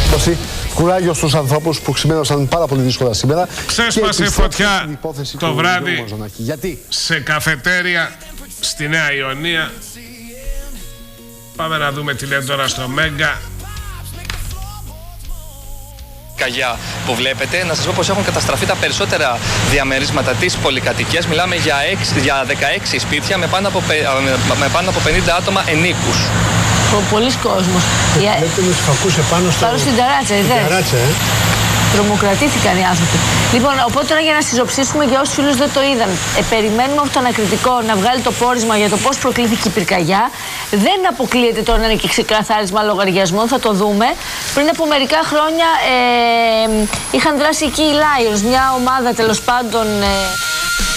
Κουράγιο στους ανθρώπους που ξημέρωσαν πάρα πολύ δύσκολα σήμερα. Ξέσπασε φωτιά το βράδυ σε καφετέρια στη Νέα Ιωνία. Πάμε να δούμε τι λένε τώρα στο Μέγκα. Που βλέπετε, να σας πω πως έχουν καταστραφεί τα περισσότερα διαμερίσματα της πολυκατοικίας. Μιλάμε για 16 σπίτια με πάνω από 50 άτομα ενίκους. Πολλοί κόσμος. Βλέπετε τους φακούς επάνω στην ταράτσα, είδες. Τρομοκρατήθηκαν οι άνθρωποι. Λοιπόν, οπότε τώρα για να συζοψίσουμε για όσους φίλους δεν το είδαν, περιμένουμε από το ανακριτικό να βγάλει το πόρισμα για το πώς προκλήθηκε η πυρκαγιά. Δεν αποκλείεται τώρα να είναι και ξεκαθάρισμα λογαριασμών, θα το δούμε. Πριν από μερικά χρόνια είχαν δράσει εκεί οι Lions, μια ομάδα τέλος πάντων